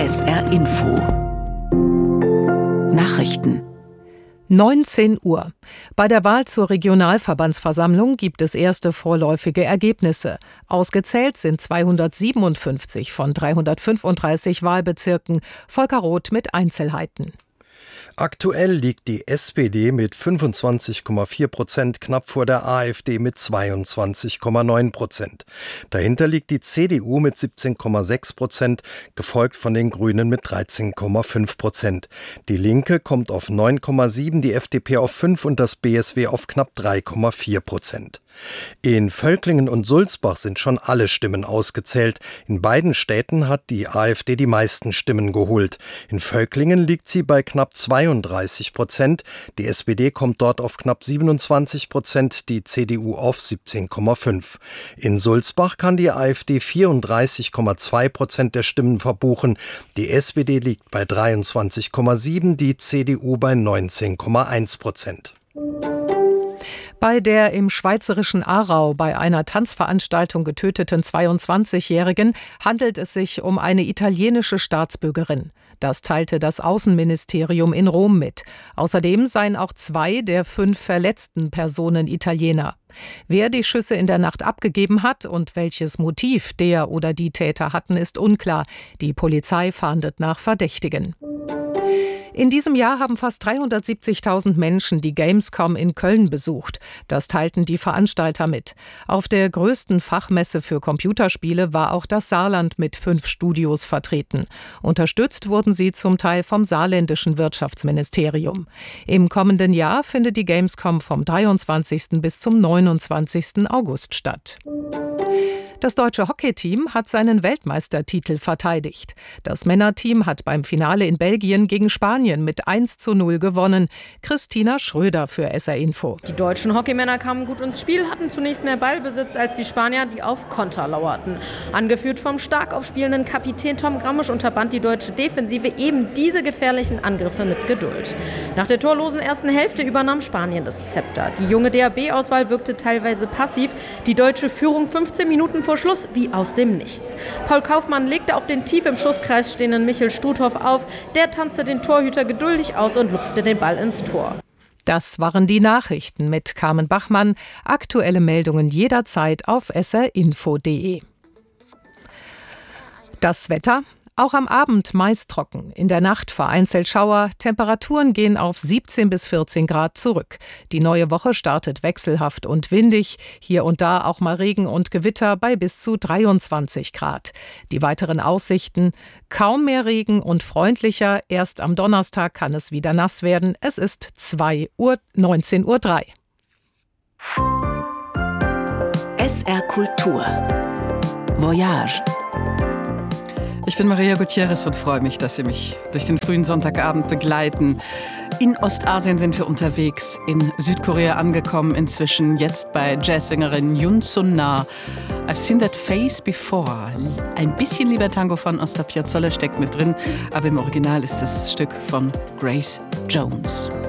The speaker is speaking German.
SR Info Nachrichten 19 Uhr. Bei der Wahl zur Regionalverbandsversammlung gibt es erste vorläufige Ergebnisse. Ausgezählt sind 257 von 335 Wahlbezirken. Volker Roth mit Einzelheiten. Aktuell liegt die SPD mit 25,4% knapp vor der AfD mit 22,9%. Dahinter liegt die CDU mit 17,6%, gefolgt von den Grünen mit 13,5%. Die Linke kommt auf 9,7%, die FDP auf 5% und das BSW auf knapp 3,4%. In Völklingen und Sulzbach sind schon alle Stimmen ausgezählt. In beiden Städten hat die AfD die meisten Stimmen geholt. In Völklingen liegt sie bei knapp 32%. Die SPD kommt dort auf knapp 27%, die CDU auf 17,5%. In Sulzbach kann die AfD 34,2% der Stimmen verbuchen. Die SPD liegt bei 23,7%, die CDU bei 19,1%. Bei der im schweizerischen Aarau bei einer Tanzveranstaltung getöteten 22-Jährigen handelt es sich um eine italienische Staatsbürgerin. Das teilte das Außenministerium in Rom mit. Außerdem seien auch 2 der 5 verletzten Personen Italiener. Wer die Schüsse in der Nacht abgegeben hat und welches Motiv der oder die Täter hatten, ist unklar. Die Polizei fahndet nach Verdächtigen. In diesem Jahr haben fast 370.000 Menschen die Gamescom in Köln besucht. Das teilten die Veranstalter mit. Auf der größten Fachmesse für Computerspiele war auch das Saarland mit 5 Studios vertreten. Unterstützt wurden sie zum Teil vom saarländischen Wirtschaftsministerium. Im kommenden Jahr findet die Gamescom vom 23. bis zum 29. August statt. Das deutsche Hockeyteam hat seinen Weltmeistertitel verteidigt. Das Männerteam hat beim Finale in Belgien gegen Spanien mit 1:0 gewonnen. Christina Schröder für SR Info. Die deutschen Hockeymänner kamen gut ins Spiel, hatten zunächst mehr Ballbesitz als die Spanier, die auf Konter lauerten. Angeführt vom stark aufspielenden Kapitän Tom Grammisch unterband die deutsche Defensive eben diese gefährlichen Angriffe mit Geduld. Nach der torlosen ersten Hälfte übernahm Spanien das Zepter. Die junge DAB-Auswahl wirkte teilweise passiv. Die deutsche Führung 15 Minuten vor Schluss wie aus dem Nichts. Paul Kaufmann legte auf den tief im Schusskreis stehenden Michel Struthoff auf. Der tanzte den Torhüter geduldig aus und lupfte den Ball ins Tor. Das waren die Nachrichten mit Carmen Bachmann. Aktuelle Meldungen jederzeit auf srinfo.de. Das Wetter? Auch am Abend meist trocken, in der Nacht vereinzelt Schauer, Temperaturen gehen auf 17 bis 14 Grad zurück. Die neue Woche startet wechselhaft und windig, hier und da auch mal Regen und Gewitter bei bis zu 23 Grad. Die weiteren Aussichten: kaum mehr Regen und freundlicher, erst am Donnerstag kann es wieder nass werden. Es ist 19:03 Uhr. SR Kultur Voyage. Ich bin Maria Gutierrez und freue mich, dass Sie mich durch den frühen Sonntagabend begleiten. In Ostasien sind wir unterwegs, in Südkorea angekommen inzwischen, jetzt bei Jazzsängerin Yoon Sun-na. I've seen that face before. Ein bisschen Lieber-Tango von Astor Piazzolla steckt mit drin, aber im Original ist das Stück von Grace Jones.